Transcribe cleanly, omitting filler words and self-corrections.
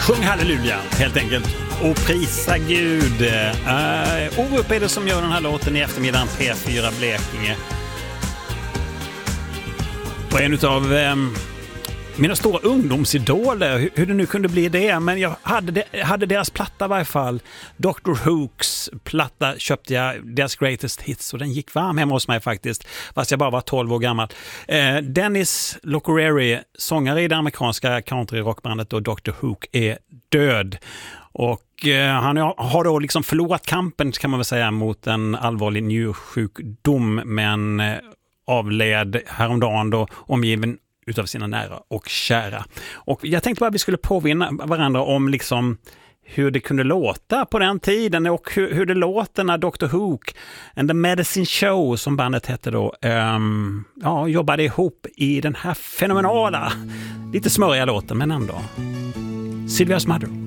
Sjung halleluja helt enkelt och prisa Gud. Orup är det som gör den här låten i eftermiddagen, P4 Blekinge. Och en utav mina stora ungdomsidoler, hur det nu kunde bli det, men jag hade deras platta i varje fall. Dr. Hooks platta köpte jag, deras greatest hits, och den gick varm hemma hos mig faktiskt, fast jag bara var 12 år gammal. Dennis Locoreri, sångare i det amerikanska country-rockbandet, och Dr. Hook är död. Och han har då liksom förlorat kampen, kan man väl säga, mot en allvarlig njursjukdom, men avled häromdagen då, omgiven utav sina nära och kära. Och jag tänkte bara att vi skulle påvinna varandra om liksom hur det kunde låta på den tiden, och hur det låter när Dr. Hook and the Medicine Show, som bandet hette då, jobbade ihop i den här fenomenala, lite smöriga låten, men ändå. Sylvia's Mother.